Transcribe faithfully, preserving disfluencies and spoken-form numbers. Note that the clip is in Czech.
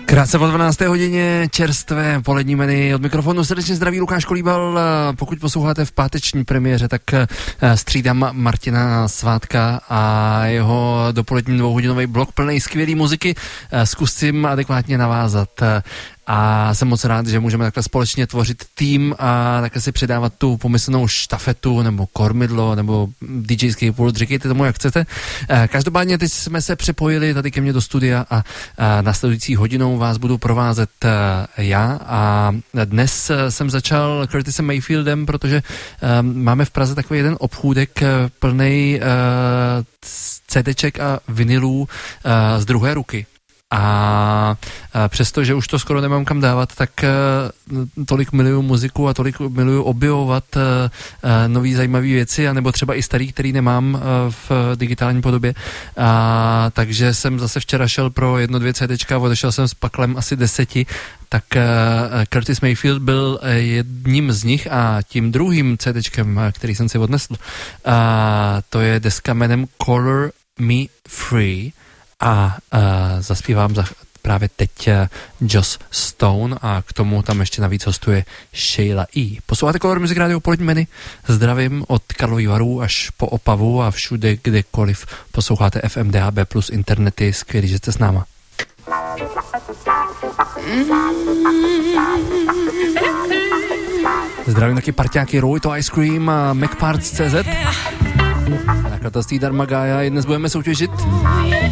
Krátce po dvanácté hodině čerstvé polední menu od mikrofonu srdečně zdraví Lukáš Kolíbal. Pokud posloucháte v páteční premiéře, tak střídám Martina Svátka a jeho dopolední dvouhodinový blok plný skvělý muziky. Zkusím adekvátně navázat. A jsem moc rád, že můžeme takhle společně tvořit tým a takhle si předávat tu pomyslnou štafetu nebo kormidlo nebo DJský pult, říkejte tomu, jak chcete. Každopádně teď jsme se připojili tady ke mně do studia a následující hodinou vás budu provázet já a dnes jsem začal Curtisem Mayfieldem, protože máme v Praze takový jeden obchůdek plnej CDček a vinylů z druhé ruky. A přesto, že už to skoro nemám kam dávat, tak tolik miluju muziku a tolik miluju objevovat nový zajímavé věci, anebo třeba i starý, který nemám v digitální podobě. A, takže jsem zase včera šel pro jedno, dvě CDčka a odešel jsem s paklem asi deseti, tak Curtis Mayfield byl jedním z nich a tím druhým CDčkem, který jsem si odnesl, a to je deska jménem Color Me Free. A uh, zaspívám za právě teď uh, Joss Stone a k tomu tam ještě navíc hostuje Sheila E. Posloucháte Color Music Radio polední menu. Zdravím od Karlových Varů až po Opavu a všude, kdekoliv posloucháte F M, D A B plus, internety. Skvělý, že jste s náma. Zdravím taky parťáky Roy to Ice Cream a MacParts tečka cé zet. A nakladatelství Darma Gaia. Dnes budeme soutěžit